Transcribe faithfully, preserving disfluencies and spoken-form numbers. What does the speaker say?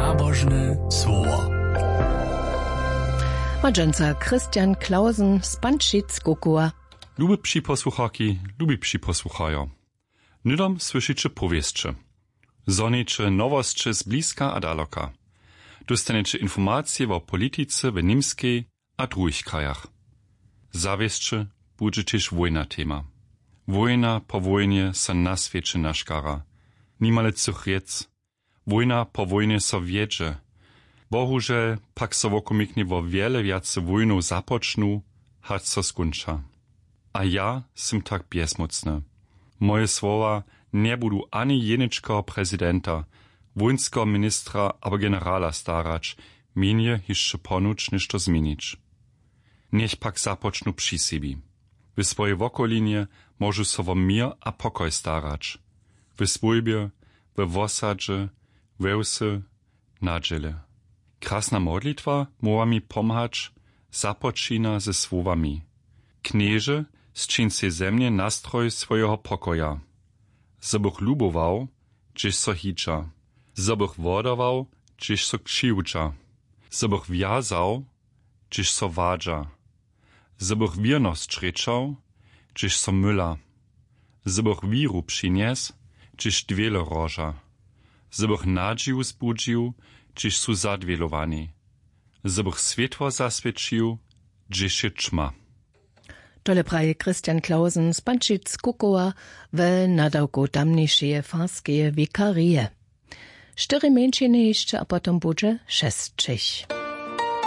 Nabożne słowo. Madżęca Christian Klausen z Pančic-Kukuła. Lubi psi posłuchaki, lubi psi posłuchają. Nydom słyszycie powieście. Zonicie nowości z bliska a daloka. Dostaniecie informacje o polityce w niemskiej a drugich krajach. Zawieszcze będzie też wojna tema. Wojna po wojnie se na świecie naszkara. Niemale cuchriec. Wojna po wojnie so wiedzie. Bohužel pak so wokomiknie wo wiele wiace wojnów zapocznu, hać so skończa. A ja sim tak bezmocny. Moje słowa nie budu ani jeniczko prezydenta, wojnskiego ministra albo generala starać, mienie jeszcze ponuć niż to zmienić. Niech pak zapocznu przy siebie. W swojej wokolinie może so wo mir a pokoj starać. W swojbie, w wosadzie, wełsy, nadziele. Krasna modlitwa mowa mi pomhać, započína ze słowami. Knieże zčin se zemnie nastroj swojego pokoja. Zobych lubował, gdzieś so hicza. Zobych wodował, gdzieś so kšiwcza. Zobych wiazał, gdzieś so wadża. Zobych wierność czryczał, gdzieś so myla. Zobych wiru przynies, gdzieś dwiele roża. Zobych nadził zbudził, gdzieś su zadwielowani. Zobych światło zaswiecił, gdzieś się ćma. Tole praje Christian Klausen z Pančic-Kukuła w nadałku tamniejszej farskie wikarie. Cztery mężczyzny jeszcze, a potem będzie sześć.